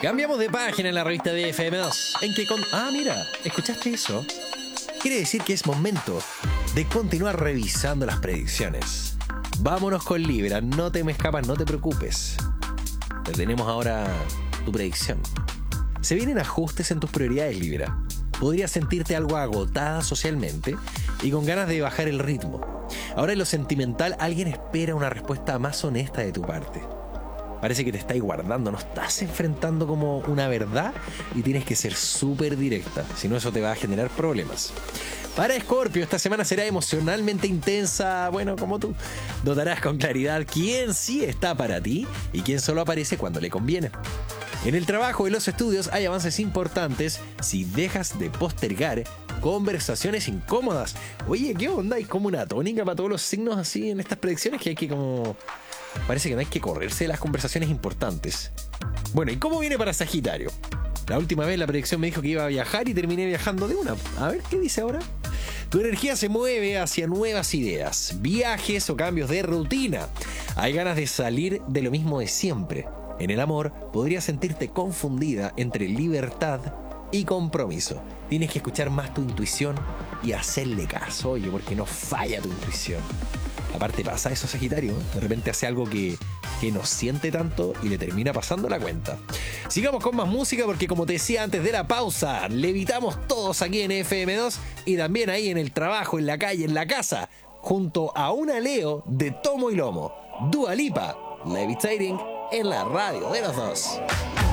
Cambiamos de página en la revista de FM2, en que mira, ¿escuchaste eso? Quiere decir que es momento de continuar revisando las predicciones. Vámonos con Libra, no te me escapas, no te preocupes. Te tenemos ahora tu predicción. Se vienen ajustes en tus prioridades, Libra. Podrías sentirte algo agotada socialmente y con ganas de bajar el ritmo. Ahora en lo sentimental, alguien espera una respuesta más honesta de tu parte. Parece que te estáis guardando, no estás enfrentando como una verdad y tienes que ser súper directa, si no eso te va a generar problemas. Para Escorpio, esta semana será emocionalmente intensa, bueno, como tú. Notarás con claridad quién sí está para ti y quién solo aparece cuando le conviene. En el trabajo y los estudios hay avances importantes si dejas de postergar conversaciones incómodas. Oye, ¿qué onda? ¿Hay como una tónica para todos los signos así en estas predicciones que hay que como... Parece que no hay que correrse de las conversaciones importantes. Bueno, ¿y cómo viene para Sagitario? La última vez la predicción me dijo que iba a viajar y terminé viajando de una. A ver, ¿qué dice ahora? Tu energía se mueve hacia nuevas ideas, viajes o cambios de rutina. Hay ganas de salir de lo mismo de siempre. En el amor, podrías sentirte confundida entre libertad y compromiso. Tienes que escuchar más tu intuición y hacerle caso, oye, porque no falla tu intuición. Aparte pasa eso, Sagitario, ¿eh? De repente hace algo que no siente tanto y le termina pasando la cuenta. Sigamos con más música porque, como te decía antes de la pausa, levitamos todos aquí en FM2 y también ahí en el trabajo, en la calle, en la casa, junto a una Leo de tomo y lomo. Dua Lipa, Levitating, en la radio de los dos.